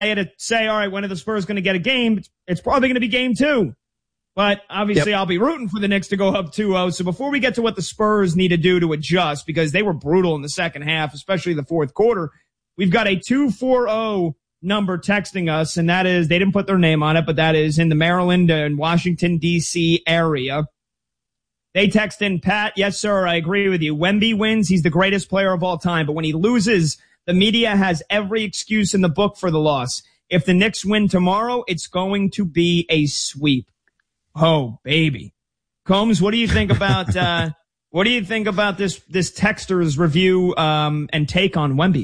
had to say, all right, when are the Spurs going to get a game? It's probably going to be game 2. But obviously, I'll be rooting for the Knicks to go up 2-0. So before we get to what the Spurs need to do to adjust, because they were brutal in the second half, especially the fourth quarter, we've got a 240 number texting us, and that is, they didn't put their name on it, but that is in the Maryland and Washington, D.C. area. They text in, Pat, yes, sir, I agree with you. Wemby wins, he's the greatest player of all time. But when he loses, the media has every excuse in the book for the loss. If the Knicks win tomorrow, it's going to be a sweep. Oh, baby. Combs, what do you think about this texter's review and take on Wemby?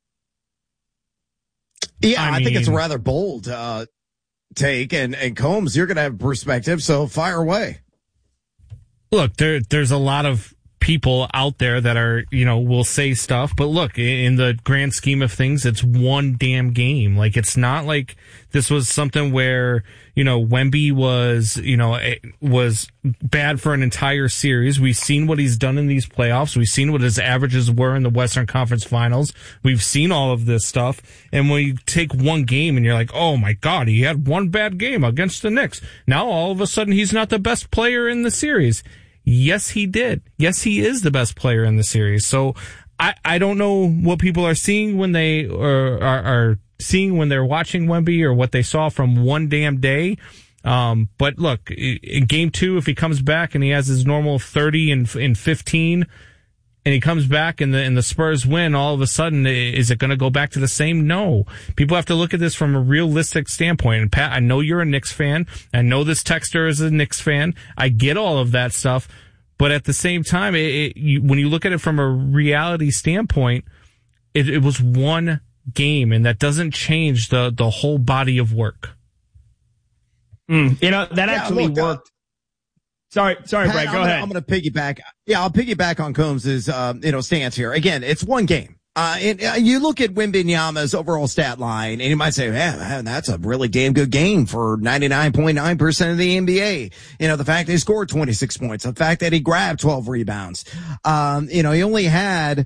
Yeah, I think it's a rather bold take, and Combs, you're going to have perspective, so fire away. Look, there's a lot of people out there that are, will say stuff, but look, in the grand scheme of things, it's one damn game. Like, it's not like this was something where, Wemby was bad for an entire series. We've seen what he's done in these playoffs. We've seen what his averages were in the Western Conference Finals. We've seen all of this stuff. And when you take one game and you're like, oh my God, he had one bad game against the Knicks. Now all of a sudden he's not the best player in the series. Yes, he did. Yes, he is the best player in the series. So I don't know what people are seeing when they are seeing when they're watching Wemby, or what they saw from one damn day. But look, in game 2, if he comes back and he has his normal 30 and 15, and he comes back and the Spurs win, all of a sudden, is it going to go back to the same? No. People have to look at this from a realistic standpoint. And Pat, I know you're a Knicks fan. I know this texter is a Knicks fan. I get all of that stuff. But at the same time, when you look at it from a reality standpoint, it was one game, and that doesn't change the whole body of work. That actually worked. Sorry, Brad, go ahead. I'm going to piggyback. Yeah, I'll piggyback on Combs' stance here. Again, it's one game. You look at Wembanyama's overall stat line, and you might say, man, that's a really damn good game for 99.9% of the NBA. The fact that he scored 26 points, the fact that he grabbed 12 rebounds. He only had,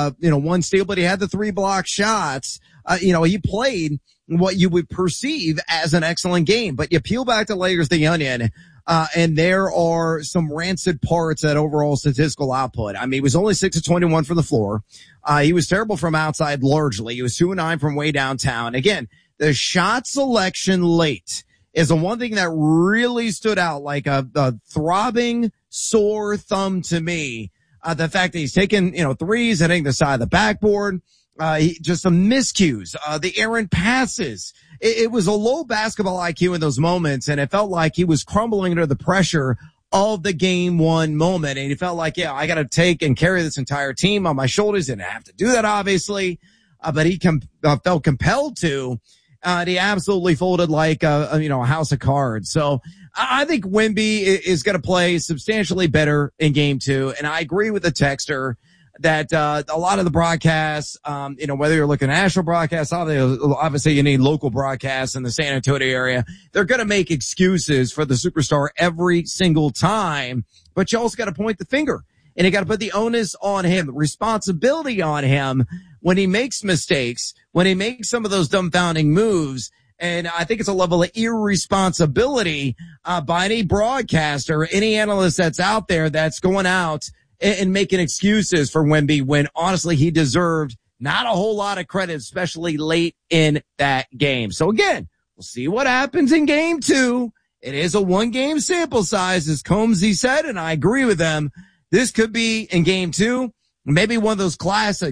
one steal, but he had the 3 block shots. He played what you would perceive as an excellent game, but you peel back the layers of the onion, and there are some rancid parts at overall statistical output. I mean, he was only 6 of 21 from the floor. He was terrible from outside largely. He was 2 of 9 from way downtown. Again, the shot selection late is the one thing that really stood out like a throbbing sore thumb to me. The fact that he's taking, threes, hitting the side of the backboard, just some miscues, the errant passes. It was a low basketball IQ in those moments, and it felt like he was crumbling under the pressure of the game 1 moment. And he felt like, I got to take and carry this entire team on my shoulders. Didn't have to do that, obviously, but he felt compelled to. And he absolutely folded like a house of cards. So I think Wemby is going to play substantially better in game 2. And I agree with the texter that a lot of the broadcasts, whether you're looking at national broadcasts, obviously you need local broadcasts in the San Antonio area. They're going to make excuses for the superstar every single time, but you also got to point the finger, and you got to put the onus on him, the responsibility on him when he makes mistakes, when he makes some of those dumbfounding moves. And I think it's a level of irresponsibility by any broadcaster, any analyst that's out there that's going out and making excuses for Wemby when honestly he deserved not a whole lot of credit, especially late in that game. So again, we'll see what happens in game 2. It is a 1-game sample size, as Combsy said, and I agree with them. This could be in game 2, maybe one of those classic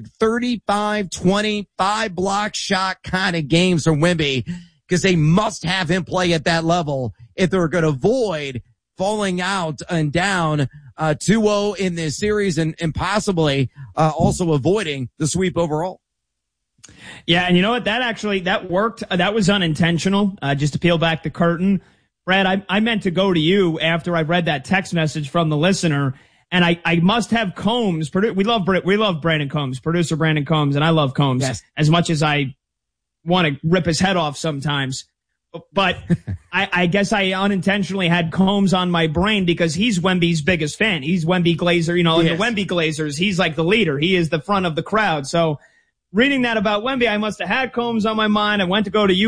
35-20, 5-block shot kind of games for Wemby, because they must have him play at that level if they're going to avoid falling out and down 2-0 in this series, and possibly also avoiding the sweep overall. Yeah, and you know what? That worked. That was unintentional, just to peel back the curtain. Brad, I meant to go to you after I read that text message from the listener, and I must have Combs. We love Brandon Combs, producer Brandon Combs, and I love Combs as much as I want to rip his head off sometimes. But I guess I unintentionally had Combs on my brain because he's Wemby's biggest fan. He's Wemby Glazer, the Wemby Glazers. He's like the leader. He is the front of the crowd. So reading that about Wemby, I must have had Combs on my mind. I went to go to